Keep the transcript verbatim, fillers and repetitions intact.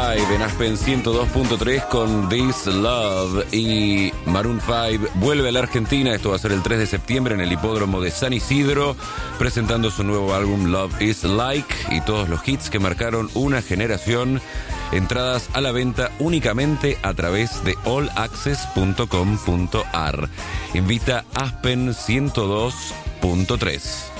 cinco en Aspen ciento dos punto tres con This Love. Y Maroon cinco vuelve a la Argentina. Esto va a ser el tres de septiembre en el hipódromo de San Isidro, presentando su nuevo álbum Love is Like y todos los hits que marcaron una generación. Entradas a la venta únicamente a través de all access punto com punto a r. Invita Aspen ciento dos punto tres.